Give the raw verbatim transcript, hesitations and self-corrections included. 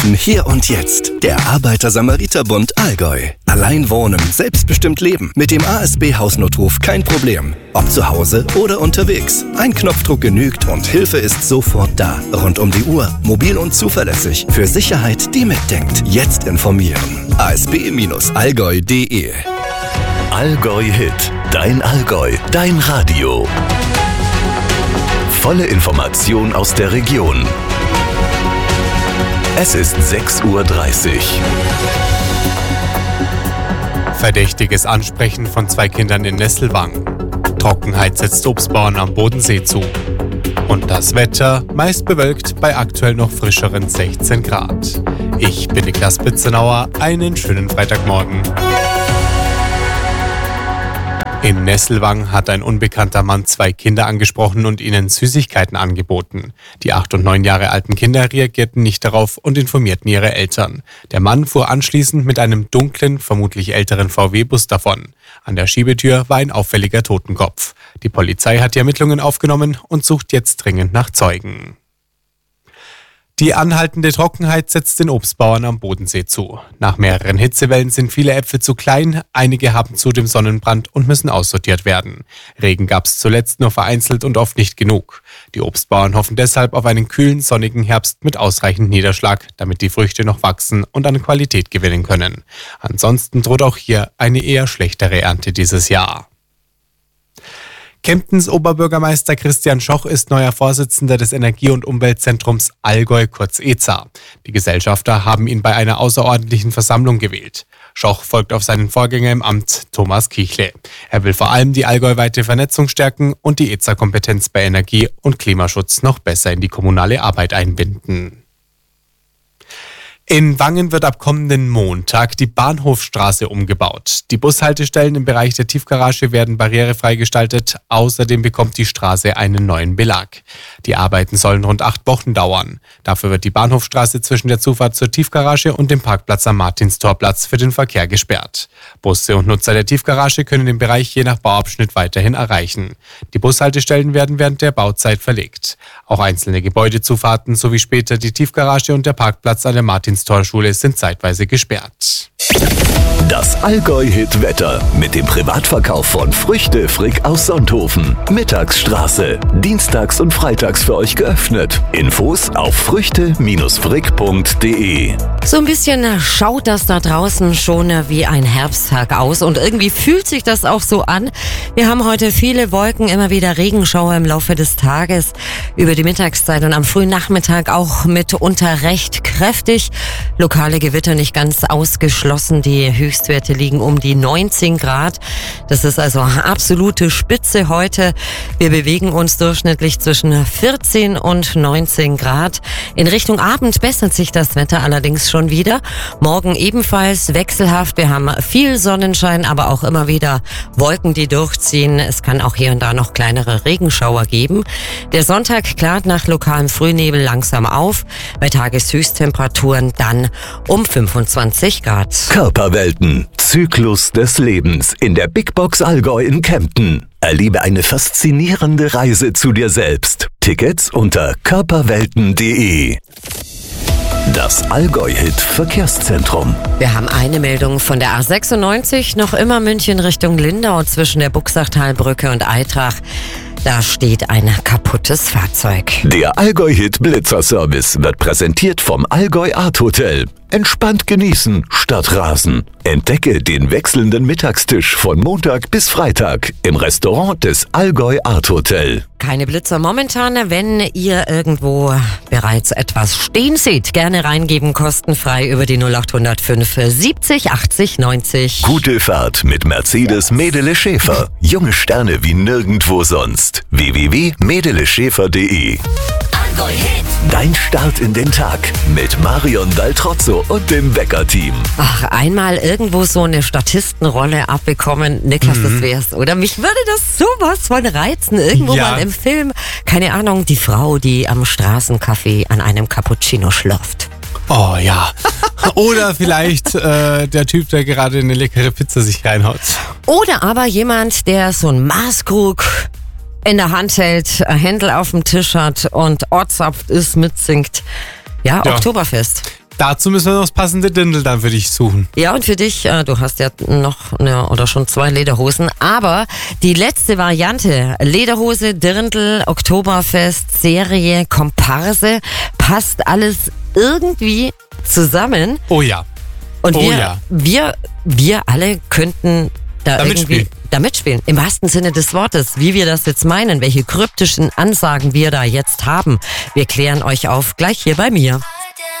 Kempten hier und jetzt. Der Arbeiter-Samariter-Bund Allgäu. Allein wohnen, selbstbestimmt leben. Mit dem A S B-Hausnotruf kein Problem. Ob zu Hause oder unterwegs. Ein Knopfdruck genügt und Hilfe ist sofort da. Rund um die Uhr, mobil und zuverlässig. Für Sicherheit, die mitdenkt. Jetzt informieren. a s b Bindestrich allgäu punkt d e Allgäu Hit. Dein Allgäu. Dein Radio. Volle Information aus der Region. Es ist sechs Uhr dreißig. Verdächtiges Ansprechen von zwei Kindern in Nesselwang. Trockenheit setzt Obstbauern am Bodensee zu. Und das Wetter meist bewölkt bei aktuell noch frischeren sechzehn Grad. Ich bin Niklas Bitzenauer. Einen schönen Freitagmorgen. In Nesselwang hat ein unbekannter Mann zwei Kinder angesprochen und ihnen Süßigkeiten angeboten. Die acht und neun Jahre alten Kinder reagierten nicht darauf und informierten ihre Eltern. Der Mann fuhr anschließend mit einem dunklen, vermutlich älteren V W-Bus davon. An der Schiebetür war ein auffälliger Totenkopf. Die Polizei hat die Ermittlungen aufgenommen und sucht jetzt dringend nach Zeugen. Die anhaltende Trockenheit setzt den Obstbauern am Bodensee zu. Nach mehreren Hitzewellen sind viele Äpfel zu klein, einige haben zudem Sonnenbrand und müssen aussortiert werden. Regen gab es zuletzt nur vereinzelt und oft nicht genug. Die Obstbauern hoffen deshalb auf einen kühlen, sonnigen Herbst mit ausreichend Niederschlag, damit die Früchte noch wachsen und an Qualität gewinnen können. Ansonsten droht auch hier eine eher schlechtere Ernte dieses Jahr. Kemptens Oberbürgermeister Christian Schoch ist neuer Vorsitzender des Energie- und Umweltzentrums Allgäu, kurz E Z A. Die Gesellschafter haben ihn bei einer außerordentlichen Versammlung gewählt. Schoch folgt auf seinen Vorgänger im Amt, Thomas Kichle. Er will vor allem die allgäuweite Vernetzung stärken und die E Z A-Kompetenz bei Energie- und Klimaschutz noch besser in die kommunale Arbeit einbinden. In Wangen wird ab kommenden Montag die Bahnhofstraße umgebaut. Die Bushaltestellen im Bereich der Tiefgarage werden barrierefrei gestaltet. Außerdem bekommt die Straße einen neuen Belag. Die Arbeiten sollen rund acht Wochen dauern. Dafür wird die Bahnhofstraße zwischen der Zufahrt zur Tiefgarage und dem Parkplatz am Martinstorplatz für den Verkehr gesperrt. Busse und Nutzer der Tiefgarage können den Bereich je nach Bauabschnitt weiterhin erreichen. Die Bushaltestellen werden während der Bauzeit verlegt. Auch einzelne Gebäudezufahrten sowie später die Tiefgarage und der Parkplatz an der Martinstorplatz Torschule sind zeitweise gesperrt. Das Allgäu-Hit-Wetter mit dem Privatverkauf von Früchte Frick aus Sonthofen. Mittagsstraße. Dienstags und freitags für euch geöffnet. Infos auf früchte frick punkt d e. So ein bisschen schaut das da draußen schon wie ein Herbsttag aus und irgendwie fühlt sich das auch so an. Wir haben heute viele Wolken, immer wieder Regenschauer im Laufe des Tages über die Mittagszeit und am frühen Nachmittag auch mitunter recht kräftig. Lokale Gewitter nicht ganz ausgeschlossen. Die Höchstwerte liegen um die neunzehn Grad. Das ist also absolute Spitze heute. Wir bewegen uns durchschnittlich zwischen vierzehn und neunzehn Grad. In Richtung Abend bessert sich das Wetter allerdings schon wieder. Morgen ebenfalls wechselhaft. Wir haben viel Sonnenschein, aber auch immer wieder Wolken, die durchziehen. Es kann auch hier und da noch kleinere Regenschauer geben. Der Sonntag klart nach lokalem Frühnebel langsam auf. Bei Tageshöchsttemperaturen dann um fünfundzwanzig Grad. Körperwelten. Zyklus des Lebens in der Big Box Allgäu in Kempten. Erlebe eine faszinierende Reise zu dir selbst. Tickets unter körperwelten punkt d e. Das Allgäu-Hit Verkehrszentrum. Wir haben eine Meldung von der A sechsundneunzig, noch immer München Richtung Lindau zwischen der Buxachtalbrücke und Eitrach. Da steht ein kaputtes Fahrzeug. Der Allgäu-Hit Blitzerservice wird präsentiert vom Allgäu Art Hotel. Entspannt genießen statt rasen. Entdecke den wechselnden Mittagstisch von Montag bis Freitag im Restaurant des Allgäu Art Hotel. Keine Blitzer momentan. Wenn ihr irgendwo bereits etwas stehen seht, gerne reingeben, kostenfrei über die null acht null fünf siebzig achtzig neunzig. Gute Fahrt mit Mercedes Medele Schäfer. Junge Sterne wie nirgendwo sonst. w w w punkt medele schäfer punkt d e. Dein Start in den Tag mit Marion Daltrozzo und dem Wecker-Team. Ach, einmal irgendwo so eine Statistenrolle abbekommen, Niklas, mhm. das wär's, oder? Mich würde das sowas von reizen, irgendwo ja. mal im Film. Keine Ahnung, die Frau, die am Straßencafé an einem Cappuccino schlürft. Oh ja. Oder vielleicht äh, der Typ, der gerade eine leckere Pizza sich reinhaut. Oder aber jemand, der so einen Maßkrug in der Hand hält, ein Händel auf dem Tisch hat und ortsaft ist, mitsingt. Ja, ja, Oktoberfest. Dazu müssen wir noch das passende Dirndl dann für dich suchen. Ja, und für dich, äh, du hast ja noch eine oder schon zwei Lederhosen, aber die letzte Variante, Lederhose, Dirndl, Oktoberfest, Serie, Komparse, passt alles irgendwie zusammen. Oh ja. Und oh wir, ja. wir, wir alle könnten da Damit irgendwie spielen. da mitspielen. Im wahrsten Sinne des Wortes. Wie wir das jetzt meinen, welche kryptischen Ansagen wir da jetzt haben. Wir klären euch auf gleich hier bei mir.